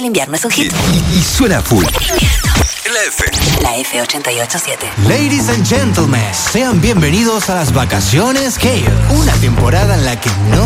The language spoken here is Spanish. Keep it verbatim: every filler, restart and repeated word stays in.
invierno es un hit. Y, y suena full. La F. La F ochenta y ocho siete. Ladies and gentlemen, sean bienvenidos a las vacaciones Gale. Una temporada en la que no